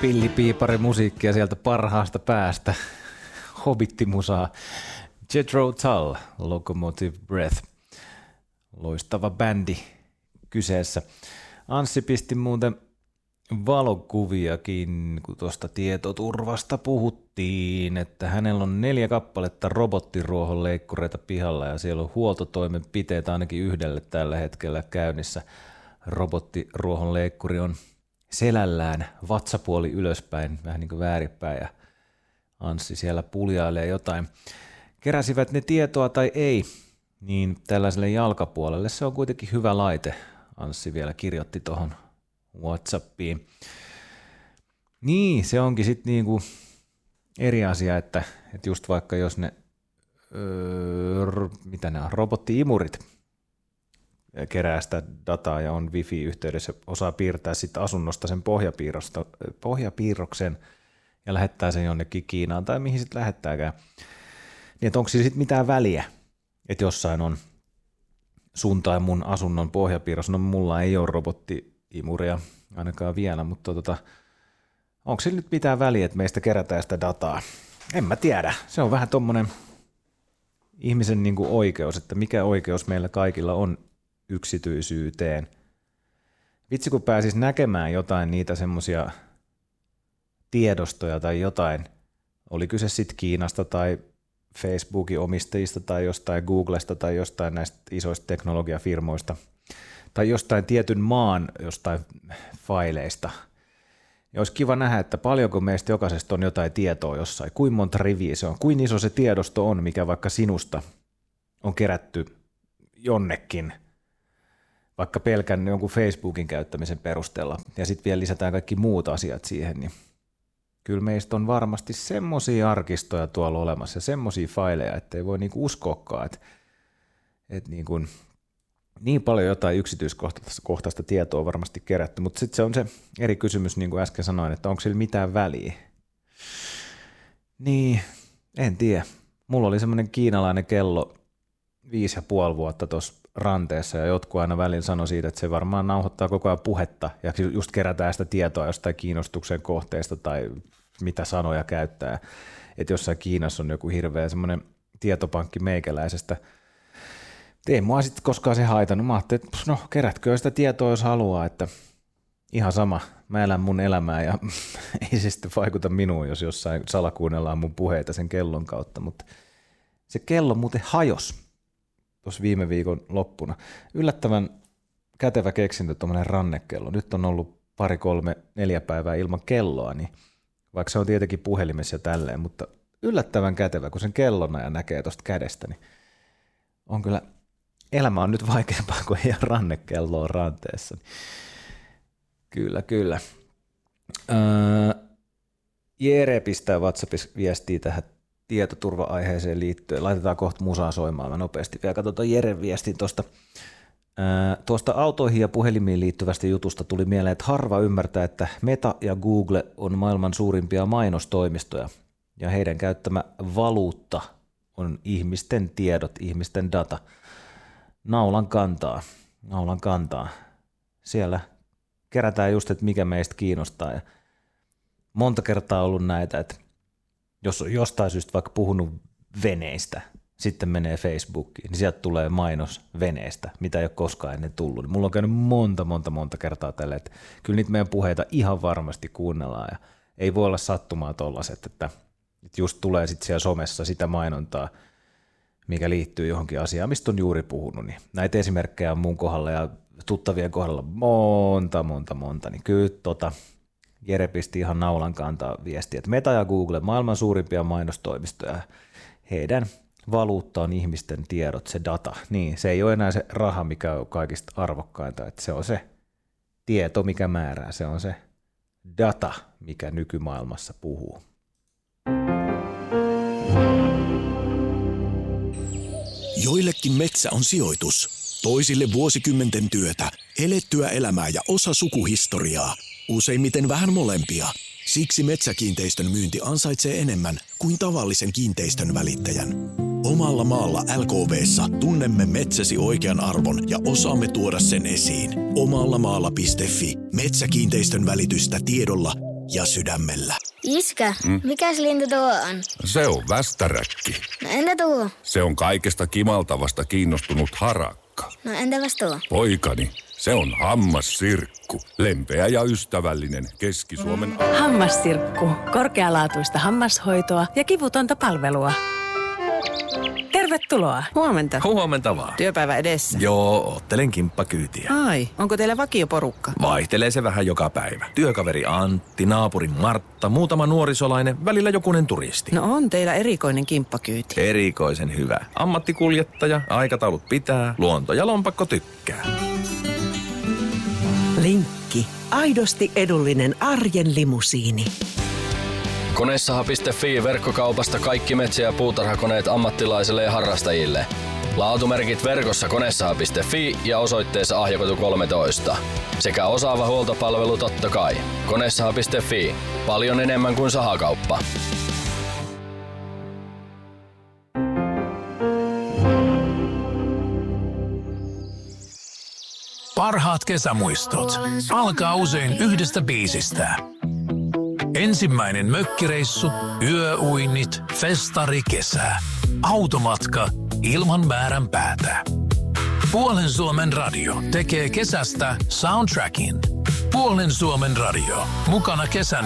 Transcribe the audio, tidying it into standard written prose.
Pillipiipari musiikkia sieltä parhaasta päästä. Hobittimusaa. Jethro Tull, Locomotive Breath. Loistava bändi kyseessä. Anssi pisti muuten valokuviakin, kun tuosta tietoturvasta puhuttiin, että hänellä on 4 kappaletta robottiruohonleikkureita pihalla ja siellä on huoltotoimenpiteitä ainakin yhdelle tällä hetkellä käynnissä. Robottiruohonleikkuri on selällään, vatsapuoli ylöspäin, vähän niin kuin väärinpäin ja Anssi siellä puljailee jotain. Keräsivät ne tietoa tai ei, niin tällaiselle jalkapuolelle se on kuitenkin hyvä laite. Anssi vielä kirjoitti tuohon WhatsAppiin. Niin, se onkin sitten niinku eri asia, että just vaikka jos ne, mitä ne on, robotti-imurit kerää sitä dataa ja on wifi-yhteydessä, osaa piirtää sitten asunnosta sen pohjapiirroksen ja lähettää sen jonnekin Kiinaan tai mihin sitten lähettääkään. Niin, että onko sillä sitten mitään väliä, että jossain on sun tai mun asunnon pohjapiirros. No mulla ei ole robotti-imuria ainakaan vielä, mutta onko sillä nyt mitään väliä, että meistä kerätään sitä dataa? En mä tiedä. Se on vähän tommonen ihmisen niinku oikeus, että mikä oikeus meillä kaikilla on yksityisyyteen. Vitsi kun pääsis näkemään jotain niitä semmosia tiedostoja tai jotain, oli kyse sitten Kiinasta tai Facebookin omistajista tai jostain Googlesta tai jostain näistä isoista teknologiafirmoista tai jostain tietyn maan jostain faileista. Ja olisi kiva nähdä, että paljonko meistä jokaisesta on jotain tietoa jossain, kuinka monta riviä se on, kuinka iso se tiedosto on, mikä vaikka sinusta on kerätty jonnekin, vaikka pelkän jonkun Facebookin käyttämisen perusteella, ja sitten vielä lisätään kaikki muut asiat siihen, niin kyllä meistä on varmasti semmoisia arkistoja tuolla olemassa ja semmoisia faileja, että ei voi niinku uskoakaan, että niin paljon jotain yksityiskohtaista tietoa on varmasti kerätty, mutta sitten se on se eri kysymys, niin kuin äsken sanoin, että onko sillä mitään väliä. Niin, en tiedä. Mulla oli semmoinen kiinalainen kello 5,5 vuotta tuossa ranteessa ja jotkut aina välillä sanoi siitä, että se varmaan nauhoittaa koko ajan puhetta ja just kerätään sitä tietoa jostain kiinnostuksen kohteesta tai mitä sanoja käyttää. Että jossain Kiinassa on joku hirveä semmoinen tietopankki meikäläisestä. Ei mua sitten koskaan se haitannut. Mä ajattelin, että no kerätköön sitä tietoa jos haluaa, että ihan sama. Mä elän mun elämää ja ei se sitten vaikuta minuun, jos jossain salakuunnellaan mun puheita sen kellon kautta. Mutta se kello muuten hajosi tuossa viime viikon loppuna. Yllättävän kätevä keksintö tuommoinen rannekello. Nyt on ollut 2, 3, 4 päivää ilman kelloa, niin vaikka se on tietenkin puhelimessa ja tälleen, mutta yllättävän kätevä, kun sen kellona ja näkee tuosta kädestä, niin on kyllä, elämä on nyt vaikeampaa, kun ei ole rannekelloa ranteessa. Kyllä. Jere pistää WhatsAppissa viestiä tähän tietoturva-aiheeseen liittyen. Laitetaan kohta musaa soimaan. Mä nopeasti vielä katsotaan Jeren viestin tuosta. Tuosta autoihin ja puhelimiin liittyvästä jutusta tuli mieleen, että harva ymmärtää, että Meta ja Google on maailman suurimpia mainostoimistoja ja heidän käyttämä valuutta on ihmisten tiedot, ihmisten data. Naulan kantaa. Siellä kerätään just, että mikä meistä kiinnostaa ja monta kertaa ollut näitä, että jos on jostain syystä vaikka puhunut veneistä, sitten menee Facebookiin, niin sieltä tulee mainos veneestä, mitä ei ole koskaan ennen tullut. Mulla on käynyt monta kertaa tälle, että kyllä niitä meidän puheita ihan varmasti kuunnellaan ja ei voi olla sattumaa tollaiset, että just tulee sitten siellä somessa sitä mainontaa, mikä liittyy johonkin asiaan, mistä on juuri puhunut. Niin näitä esimerkkejä on mun kohdalla ja tuttavien kohdalla monta, niin kyllä Jere pisti ihan naulan kantaa viestiä, että Meta ja Google, maailman suurimpia mainostoimistoja, heidän valuutta on ihmisten tiedot, se data. Niin, se ei ole enää se raha, mikä on kaikista arvokkainta, että se on se tieto, mikä määrää, se on se data, mikä nykymaailmassa puhuu. Joillekin metsä on sijoitus, toisille vuosikymmenten työtä, elettyä elämää ja osa sukuhistoriaa, useimmiten vähän molempia. Siksi metsäkiinteistön myynti ansaitsee enemmän kuin tavallisen kiinteistön välittäjän. Omalla maalla LKV:ssa tunnemme metsäsi oikean arvon ja osaamme tuoda sen esiin. Omallamaalla.fi. Metsäkiinteistön välitystä tiedolla, ja sydämellä. Iskä, mikäs lintu tuo on? Se on västäräkki. No entä tuo? Se on kaikesta kimaltavasta kiinnostunut harakka. No entäpäs tuo? Poikani, se on hammassirkku. Lempeä ja ystävällinen Keski-Suomen... Hammassirkku. Korkealaatuista hammashoitoa ja kivutonta palvelua. Tervetuloa. Huomenta. Huomenta vaan. Työpäivä edessä. Joo, oottelen kimppakyytiä. Ai, onko teillä vakioporukka? Vaihtelee se vähän joka päivä. Työkaveri Antti, naapuri Martta, muutama nuorisolainen, välillä jokunen turisti. No on teillä erikoinen kimppakyyti. Erikoisen hyvä. Ammattikuljettaja, aikataulut pitää, luonto ja lompakko tykkää. Linkki. Aidosti edullinen arjen limusiini. Konesaha.fi verkkokaupasta kaikki metsä- ja puutarhakoneet ammattilaisille ja harrastajille. Laatumerkit verkossa konesaha.fi ja osoitteessa Ahjakatu 13. Sekä osaava huoltopalvelu totta kai. Konesaha.fi. Paljon enemmän kuin sahakauppa. Parhaat kesämuistot alkaa usein yhdestä biisistä. Ensimmäinen mökkireissu, yöuinnit, festari, kesä. Automatka ilman määränpäätä. Puolen Suomen radio tekee kesästä soundtrackin. Puolen Suomen radio. Mukana kesän